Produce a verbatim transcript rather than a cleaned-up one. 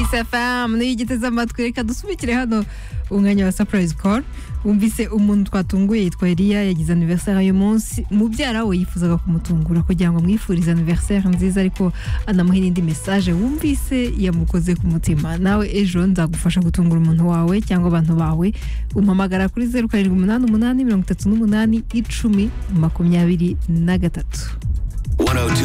Kiss F M nigiteze amatwi reka dusubikire hano umwanya wa surprise call umvise umuntu twatunguye yitwa Elia yagize anniversaire uyu munsi mubyara we yifuzaga kumutungura kugira ngo mwifurize anniversaire nziza ariko anamuhira indi message wumvise yamukoze ku mutima nawe ejo nzagufasha gutungura umuntu wawe cyangwa abantu bawe umpamagara kuri zero karindwi umunani umunani mirongo itatu n'umunani icumi makumyabiri na gatatu. one oh two